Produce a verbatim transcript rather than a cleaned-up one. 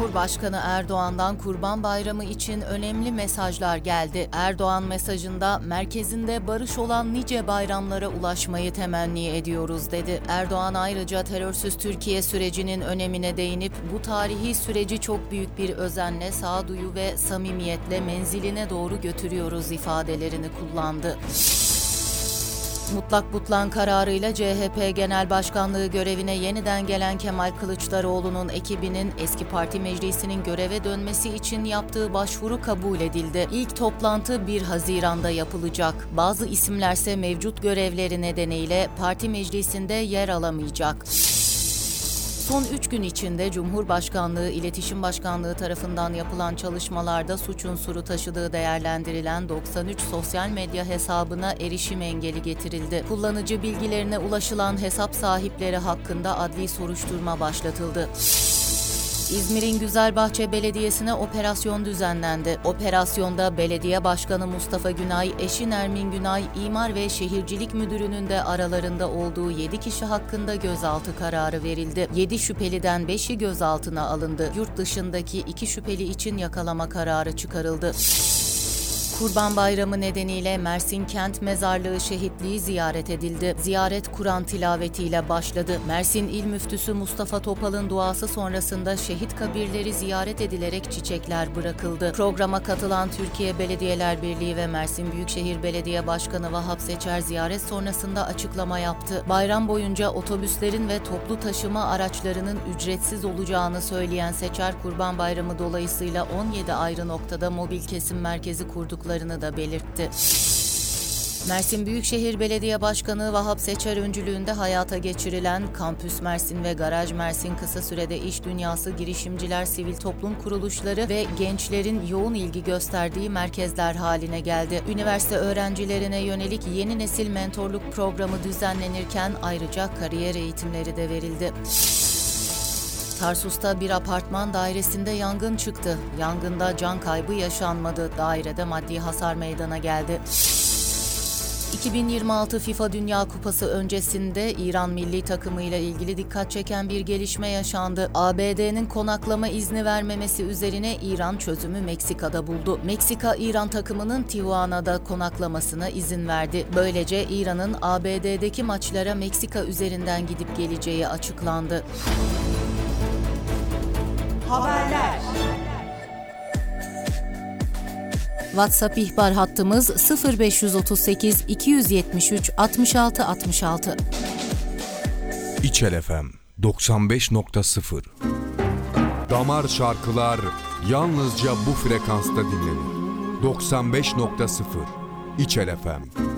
Cumhurbaşkanı Erdoğan'dan Kurban Bayramı için önemli mesajlar geldi. Erdoğan mesajında merkezinde barış olan nice bayramlara ulaşmayı temenni ediyoruz dedi. Erdoğan ayrıca terörsüz Türkiye sürecinin önemine değinip bu tarihi süreci çok büyük bir özenle, sağduyu ve samimiyetle menziline doğru götürüyoruz ifadelerini kullandı. Mutlak butlan kararıyla C H P Genel Başkanlığı görevine yeniden gelen Kemal Kılıçdaroğlu'nun ekibinin eski parti meclisinin göreve dönmesi için yaptığı başvuru kabul edildi. İlk toplantı bir Haziran'da yapılacak. Bazı isimlerse mevcut görevleri nedeniyle parti meclisinde yer alamayacak. Son üç gün içinde Cumhurbaşkanlığı İletişim Başkanlığı tarafından yapılan çalışmalarda suç unsuru taşıdığı değerlendirilen doksan üç sosyal medya hesabına erişim engeli getirildi. Kullanıcı bilgilerine ulaşılan hesap sahipleri hakkında adli soruşturma başlatıldı. İzmir'in Güzelbahçe Belediyesi'ne operasyon düzenlendi. Operasyonda Belediye Başkanı Mustafa Günay, eşi Nermin Günay, İmar ve Şehircilik Müdürü'nün de aralarında olduğu yedi kişi hakkında gözaltı kararı verildi. yedi şüpheliden beşi gözaltına alındı. Yurt dışındaki iki şüpheli için yakalama kararı çıkarıldı. Kurban Bayramı nedeniyle Mersin Kent Mezarlığı Şehitliği ziyaret edildi. Ziyaret Kur'an tilavetiyle başladı. Mersin İl Müftüsü Mustafa Topal'ın duası sonrasında şehit kabirleri ziyaret edilerek çiçekler bırakıldı. Programa katılan Türkiye Belediyeler Birliği ve Mersin Büyükşehir Belediye Başkanı Vahap Seçer ziyaret sonrasında açıklama yaptı. Bayram boyunca otobüslerin ve toplu taşıma araçlarının ücretsiz olacağını söyleyen Seçer, Kurban Bayramı dolayısıyla on yedi ayrı noktada mobil kesim merkezi kurduk da belirtti. Mersin Büyükşehir Belediye Başkanı Vahap Seçer öncülüğünde hayata geçirilen Kampüs Mersin ve Garaj Mersin kısa sürede iş dünyası, girişimciler, sivil toplum kuruluşları ve gençlerin yoğun ilgi gösterdiği merkezler haline geldi. Üniversite öğrencilerine yönelik yeni nesil mentorluk programı düzenlenirken ayrıca kariyer eğitimleri de verildi. Tarsus'ta bir apartman dairesinde yangın çıktı. Yangında can kaybı yaşanmadı. Dairede maddi hasar meydana geldi. iki bin yirmi altı FIFA Dünya Kupası öncesinde İran milli takımıyla ilgili dikkat çeken bir gelişme yaşandı. A B D'nin konaklama izni vermemesi üzerine İran çözümü Meksika'da buldu. Meksika, İran takımının Tijuana'da konaklamasına izin verdi. Böylece İran'ın A B D'deki maçlara Meksika üzerinden gidip geleceği açıklandı. Haberler. WhatsApp ihbar hattımız sıfır beş otuz sekiz iki yüz yetmiş üç altmış altı altmış altı. İçel F M doksan beş nokta sıfır. Damar şarkılar yalnızca bu frekansta dinlenir. doksan beş nokta sıfır İçel F M.